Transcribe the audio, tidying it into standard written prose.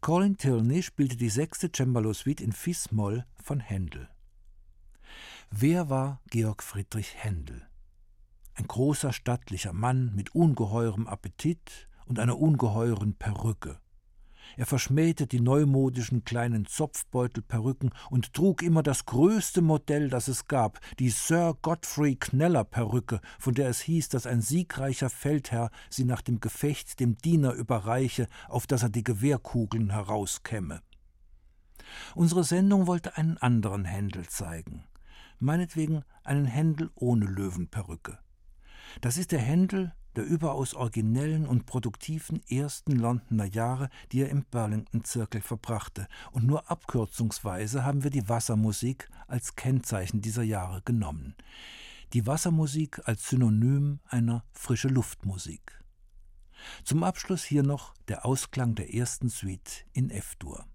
Colin Tilney spielte die 6. Cembalo-Suite in Fis-Moll von Händel. Wer war Georg Friedrich Händel? Ein großer, stattlicher Mann mit ungeheurem Appetit und einer ungeheuren Perücke. Er verschmähte die neumodischen kleinen Zopfbeutelperücken und trug immer das größte Modell, das es gab, die Sir Godfrey Kneller-Perücke, von der es hieß, dass ein siegreicher Feldherr sie nach dem Gefecht dem Diener überreiche, auf dass er die Gewehrkugeln herauskämme. Unsere Sendung wollte einen anderen Händel zeigen, meinetwegen einen Händel ohne Löwenperücke. Das ist der Händel der überaus originellen und produktiven ersten Londoner Jahre, die er im Burlington-Zirkel verbrachte, und nur abkürzungsweise haben wir die Wassermusik als Kennzeichen dieser Jahre genommen. Die Wassermusik als Synonym einer Frische-Luft-Musik. Zum Abschluss hier noch der Ausklang der ersten Suite in F-Dur.